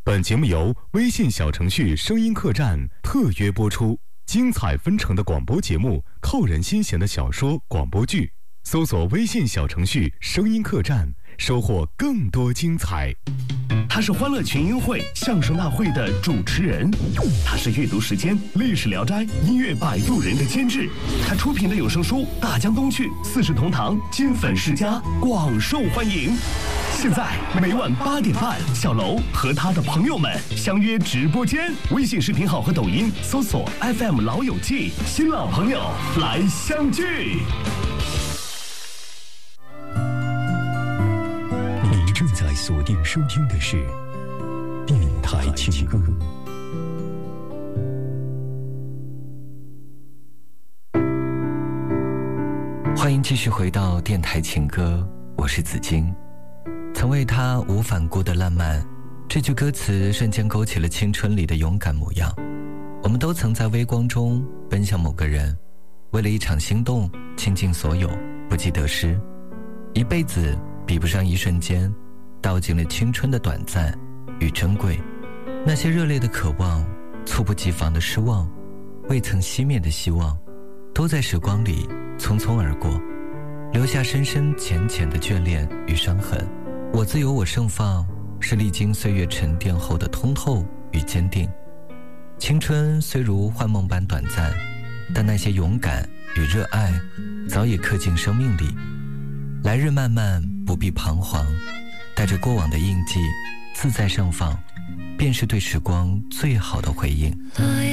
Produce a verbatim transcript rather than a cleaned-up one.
本节目由微信小程序声音客栈特约播出，精彩纷呈的广播节目，扣人心弦的小说、广播剧，搜索微信小程序声音客栈，收获更多精彩。 他是欢乐群英会相声大会的主持人，他是阅读时间历史聊斋音乐摆渡人的监制，他出品的有声书大江东去四世同堂金粉世家广受欢迎。现在每晚八点半，小楼和他的朋友们相约直播间，微信视频号和抖音搜索 F M 老友记，新老朋友来相聚。 您正在锁定收听的是电台情歌。 欢迎继续回到电台情歌，我是子金。曾为他无反顾的烂漫，这句歌词瞬间勾起了青春里的勇敢模样。我们都曾在微光中奔向某个人，为了一场心动倾尽所有，不计得失，一辈子比不上一瞬间，道尽了青春的短暂与珍贵。那些热烈的渴望，猝不及防的失望，未曾熄灭的希望，都在时光里匆匆而过，留下深深浅浅的眷恋与伤痕。我自由我盛放，是历经岁月沉淀后的通透与坚定。青春虽如幻梦般短暂，但那些勇敢与热爱早已刻进生命里。来日漫漫，不必彷徨，带着过往的印记自在盛放，便是对时光最好的回应。